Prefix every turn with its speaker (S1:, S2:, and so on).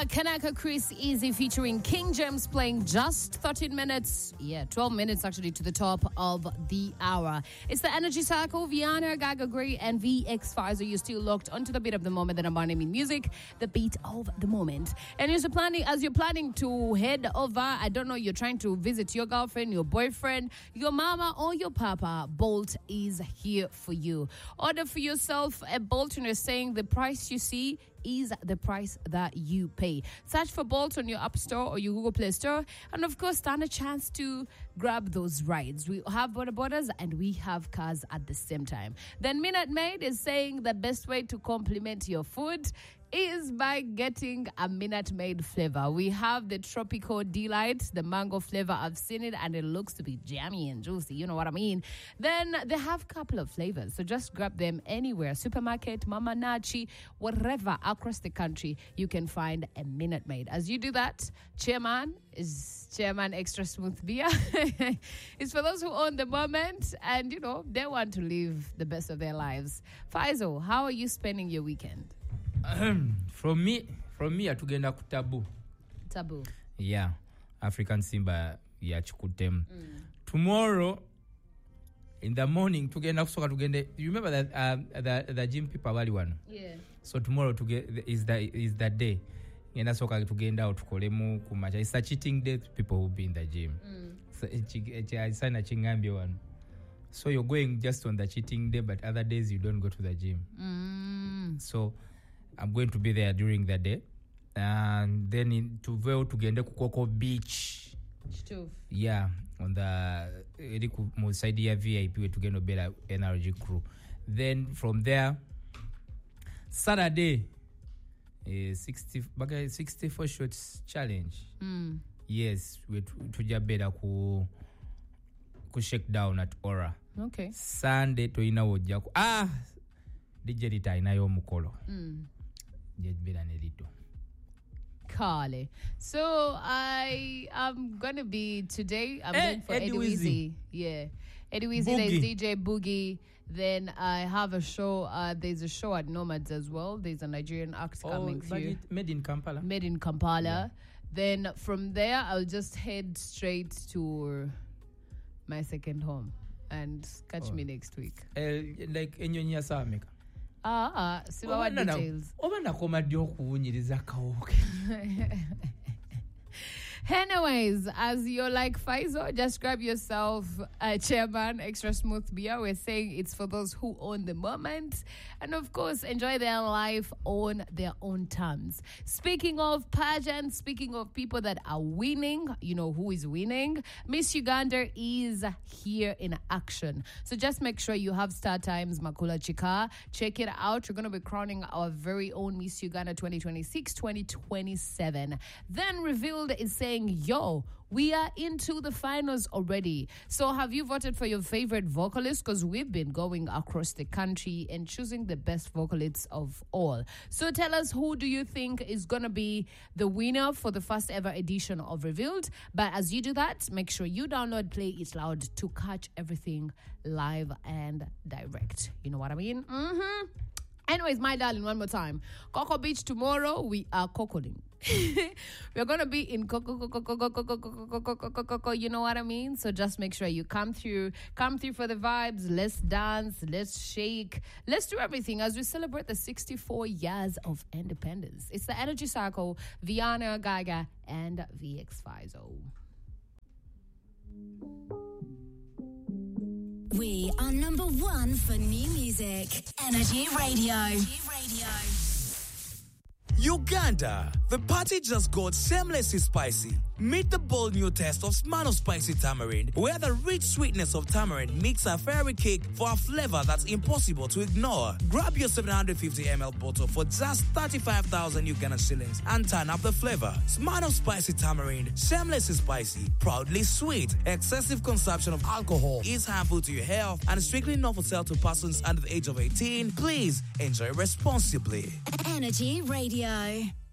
S1: Kanaka Chris Easy featuring King James playing just 13 minutes. 12 minutes actually to the top of the hour. It's the Energy Cycle, Viana, Gaga Gray, and VX Pfizer. You're still locked onto the beat of the moment that I'm in music, the beat of the moment. And as you're planning to head over, I don't know, you're trying to visit your girlfriend, your boyfriend, your mama, or your papa, Bolt is here for you. Order for yourself a Bolt, and you're saying the price you see is the price that you pay. Search for Bolt on your App Store or your Google Play Store, and of course, stand a chance to grab those rides. We have border borders and we have cars at the same time. Then Minute Maid is saying the best way to complement your food is by getting a Minute Maid flavor. We have the Tropical Delight, the mango flavor. I've seen it and it looks to be jammy and juicy. You know what I mean? Then they have a couple of flavors. So just grab them anywhere. Supermarket, Mama Nachi, whatever across the country, you can find a Minute Maid. As you do that, Chairman Extra Smooth Beer. It's for those who own the moment and, you know, they want to live the best of their lives. Faisal, how are you spending your weekend?
S2: From me, atugenda ku
S1: Taboo.
S2: Yeah, African Simba ya Chukutem. Tomorrow in the morning tugenda kusoka tugende. You remember that the gym people bali one.
S1: Yeah.
S2: So tomorrow is that day. Ngenda soka tugenda utukolemu kumacha. It's a cheating day. People will be in the gym. So it's a chingambi one. So you're going just on the cheating day, but other days you don't go to the gym. So I'm going to be there during the day. And then to tugende ku Coco Beach. Yeah, on the side of VIP we tugenda bela NRG crew. Then from there, Saturday, 64 shots challenge. Yes, we tuja bela ku shake down at Aura.
S1: Okay.
S2: Sunday to ina wojja DJ Rita inayo mukolo.
S1: Carly. So I am going to be today. I'm going for Eddie Weezy. Yeah. Eddie Weezy, there's DJ Boogie. Then I have a show. There's a show at Nomads as well. There's a Nigerian act coming through.
S2: Made in Kampala.
S1: Yeah. Then from there, I'll just head straight to my second home and catch me next week.
S2: Like Enyonya Sameka.
S1: Sibawa details. Anyways, as you're like Faisal, just grab yourself a Chairman Extra Smooth Beer. We're saying it's for those who own the moment and, of course, enjoy their life on their own terms. Speaking of pageants, speaking of people that are winning, you know who is winning? Miss Uganda is here in action. So just make sure you have Star Times Makula Chika. Check it out. We're going to be crowning our very own Miss Uganda 2026-2027. Then Revealed is saying, yo, we are into the finals already. So have you voted for your favorite vocalist? Because we've been going across the country and choosing the best vocalists of all. So tell us, who do you think is going to be the winner for the first ever edition of Revealed? But as you do that, make sure you download Play It Loud to catch everything live and direct. You know what I mean? Anyways, my darling, one more time. Coco Beach tomorrow, we are cocoing. We're going to be in Coco, you know what I mean? So just make sure you come through for the vibes. Let's dance, let's shake, let's do everything as we celebrate the 64 years of independence. It's the Energy Cycle, Viana, Gaga, and VX Pfizer.
S3: We are number one for new music. Energy Radio.
S4: Uganda, the party just got shamelessly spicy. Meet the bold new taste of Smano Spicy Tamarind, where the rich sweetness of tamarind meets a fairy cake for a flavor that's impossible to ignore. Grab your 750ml bottle for just 35,000 Ugandan shillings and turn up the flavor. Smano Spicy Tamarind, shamelessly spicy, proudly sweet. Excessive consumption of alcohol is harmful to your health and strictly not for sale to persons under the age of 18. Please enjoy responsibly.
S3: Energy Radio.